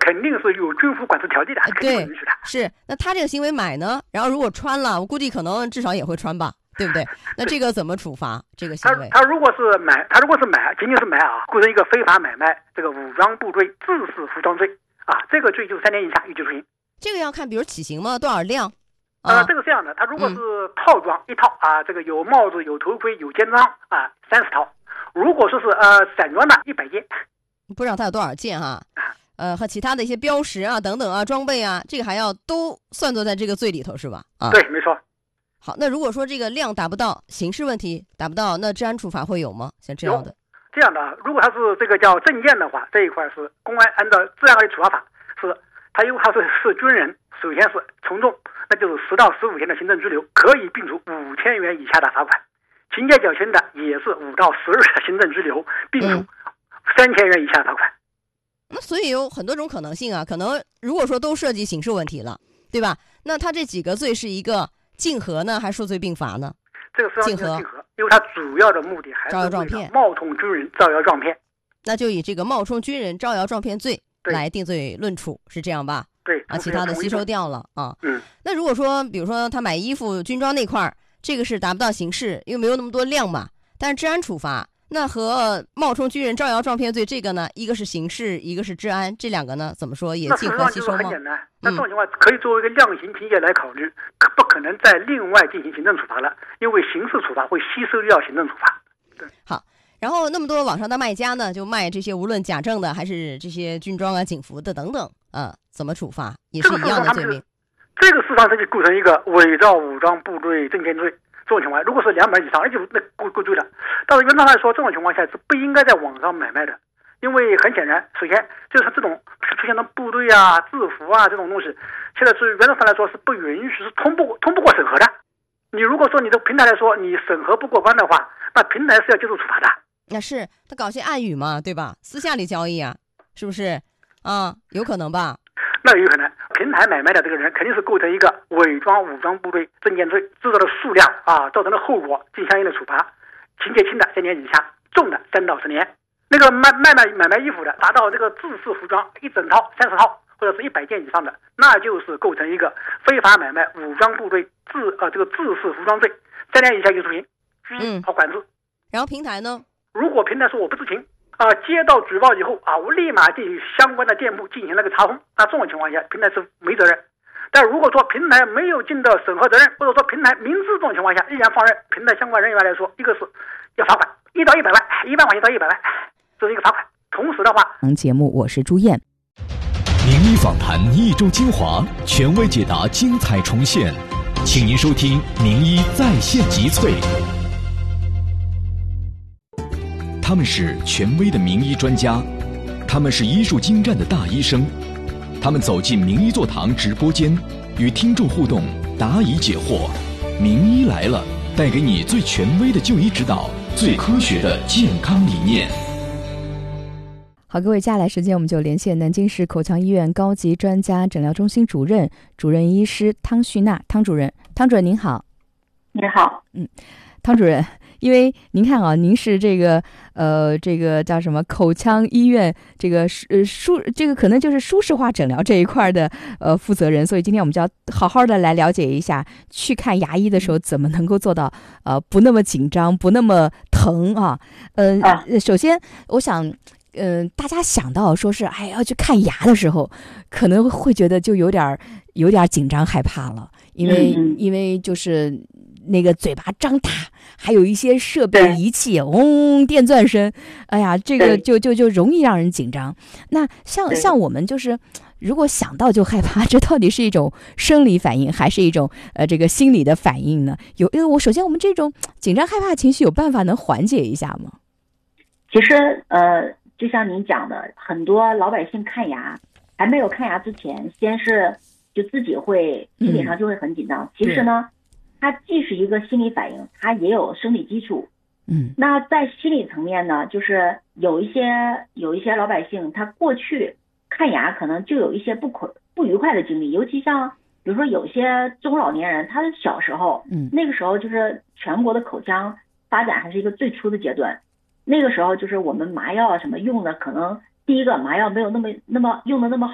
肯定是有军服管制条例的，肯定不允许的。 是。那他这个行为买呢，然后如果穿了，我估计可能至少也会穿吧，对不对？那这个怎么处罚这个行为？ 他如果是买，仅仅是买啊，构成一个非法买卖这个武装部队制式服装罪啊，这个罪就是3年以下有期徒刑。 这个要看比如起刑吗？多少辆？ 这个是这样的，他如果是套装一套啊，这个有帽子、有头盔、有肩章啊，30套。如果说是散装的100件， 不知道他有多少件哈。和其他的一些标识啊等等啊装备啊，这个还要都算作在这个罪里头是吧？啊， 对，没错。 好，那如果说这个量达不到，刑事问题达不到，那治安处罚会有吗？像这样的？ 这样的，如果他是这个叫证件的话，这一块是公安按照治安管理处罚法，是他因为他是军人，首先是从重，那就是10到15天的行政拘留，可以并处5000元以下的罚款；情节较轻的也是5到10日的行政拘留，并处3000元以下的罚款。 那所以有很多种可能性啊，可能如果说都涉及刑事问题了，对吧？那他这几个罪是一个竞合呢，还是数罪并罚呢？ 这个是竞合，因为它主要的目的还是招摇撞骗， 冒充军人招摇撞骗。 那就以这个冒充军人招摇撞骗罪来定罪论处，是这样吧？ 对啊，其他的吸收掉了啊。那如果说比如说他买衣服军装那块儿，这个是达不到刑事，因为没有那么多量嘛，但是治安处罚。那和冒充军人招摇撞骗罪这个呢，一个是刑事，一个是治安，这两个呢怎么说也竞合吸收吗？ 很简单，那这种情况可以作为一个量刑情节来考虑，不可能再另外进行行政处罚了，因为刑事处罚会吸收掉行政处罚。对， 好，然后那么多网上的卖家呢，就卖这些无论假证的还是这些军装啊、警服的等等怎么处罚？也是一样的罪名。 这个事实上它就构成一个伪造武装部队证件罪。这种情况，如果是2本以上，那就归罪了。但是原则上来说，这种情况下是不应该在网上买卖的，因为很显然，首先就是这种出现的部队啊、制服啊这种东西，现在是原则上来说是不允许，是通不过审核的。你如果说你的平台来说你审核不过关的话，那平台是要接受处罚的。 那是他搞些暗语嘛，对吧？私下里交易啊，是不是？有可能吧？ 那有可能，平台买卖的这个人肯定是构成一个伪装武装部队证件罪，制造的数量啊，造成的后果进行相应的处罚，情节轻的3年以下，重的3到10年。那个买卖衣服的，达到这个制式服装一整套30套或者是100件以上的，那就是构成一个非法买卖武装部队制式服装罪，3年以下有期徒刑，拘和管制。 然后平台呢？ 如果平台说我不知情。接到举报以后我立马进行相关的店铺进行了个查封，那这种情况下平台是没责任。但如果说平台没有尽到审核责任，或者说平台明知这种情况下依然放任，平台相关人员来说，一个是要罚款1到100万，1万块钱到100万，这是一个罚款。同时的话， 节目我是朱燕， 名医访谈一周精华，权威解答精彩重现，请您收听名医在线集萃。他们是权威的名医专家，他们是医术精湛的大医生，他们走进名医座堂直播间，与听众互动，答疑解惑。名医来了，带给你最权威的就医指导，最科学的健康理念。 好，各位，接下来时间我们就连线南京市口腔医院高级专家诊疗中心主任医师汤旭娜汤主任。汤主任您好。 你好。 汤主任，因为您看您是这个叫什么口腔医院这个可能就是舒适化诊疗这一块的负责人，所以今天我们就要好好的来了解一下，去看牙医的时候怎么能够做到不那么紧张，不那么疼啊。首先我想大家想到说是要去看牙的时候，可能会觉得就有点紧张害怕了，因为就是那个嘴巴张大，还有一些设备仪器电钻声，哎呀，这个就容易让人紧张。那像我们就是如果想到就害怕，这到底是一种生理反应还是一种这个心理的反应呢？首先我们这种紧张害怕情绪有办法能缓解一下吗？ 其实就像您讲的，很多老百姓看牙还没有看牙之前，先是就自己会心理上就会很紧张。其实呢，它既是一个心理反应，它也有生理基础。那在心理层面呢，就是有一些老百姓，他过去看牙可能就有一些不愉快的经历，尤其像比如说有些中老年人，他的小时候，那个时候就是全国的口腔发展还是一个最初的阶段，那个时候就是我们麻药什么用的，可能第一个麻药没有那么用的那么好。